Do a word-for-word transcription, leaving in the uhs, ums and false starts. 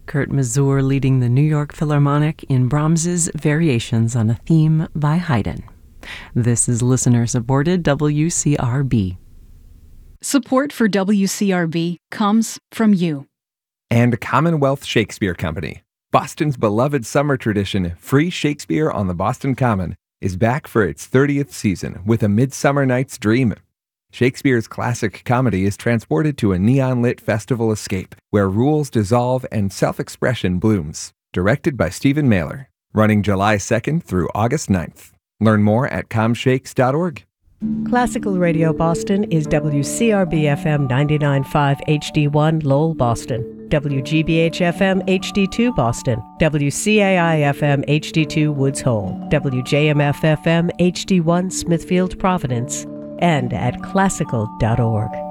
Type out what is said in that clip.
Kurt Masur leading the New York Philharmonic in Brahms's Variations on a Theme by Haydn. This is listener-supported W C R B. Support for W C R B comes from you. And Commonwealth Shakespeare Company. Boston's beloved summer tradition, Free Shakespeare on the Boston Common, is back for its thirtieth season with A Midsummer Night's Dream. Shakespeare's classic comedy is transported to a neon-lit festival escape where rules dissolve and self-expression blooms. Directed by Stephen Mailer. Running July second through August ninth. Learn more at com shakes dot org. Classical Radio Boston is W C R B F M ninety-nine point five H D one Lowell, Boston, W G B H F M H D two Boston, W C A I F M H D two Woods Hole, W J M F F M H D one Smithfield, Providence, and at classical dot org.